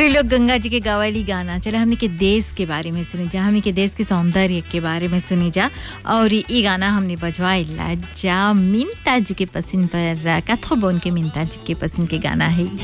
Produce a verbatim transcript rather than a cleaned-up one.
त्रिलोक गंगा जी के गावली गाना चले हमने के देश के बारे में सुनी जा, हमने के देश के सौंदर्य के बारे में सुनी जा और ये गाना हमने बजवाइला जा मिंता जी के पसंद पर कथो बोन के मिंता जी के पसंद के गाना है।